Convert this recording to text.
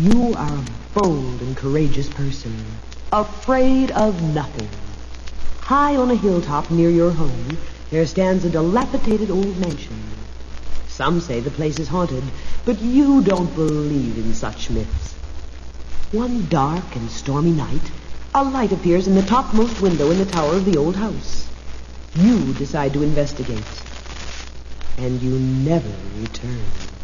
You are a bold and courageous person, afraid of nothing. High on a hilltop near your home, there stands a dilapidated old mansion. Some say the place is haunted, but you don't believe in such myths. One dark and stormy night, a light appears in the topmost window in the tower of the old house. You decide to investigate, and you never return.